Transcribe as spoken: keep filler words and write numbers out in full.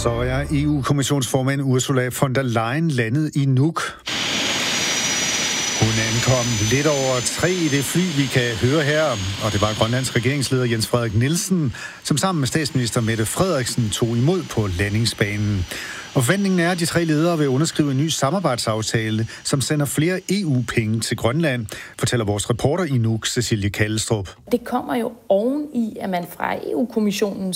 Så er E U-kommissionsformand Ursula von der Leyen landet i Nuuk. Hun ankom lidt over tre i det fly, vi kan høre her, og det var Grønlands regeringsleder Jens Frederik Nielsen, som sammen med statsminister Mette Frederiksen tog imod på landingsbanen. Og forventningen er, at de tre ledere vil underskrive en ny samarbejdsaftale, som sender flere E U-penge til Grønland, fortæller vores reporter i Nuuk, Cecilie Kallestrup. Det kommer jo oven i, at man fra E U-kommissionen